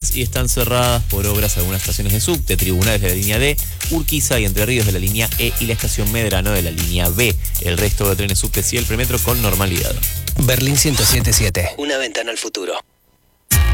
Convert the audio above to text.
horas y están cerradas por obras algunas estaciones de subte, Tribunales de la línea D, Urquiza y Entre Ríos de la línea E y la estación Medrano de la línea B. El resto de trenes subte y el premetro con normalidad. Berlín 107.7. Una ventana al futuro.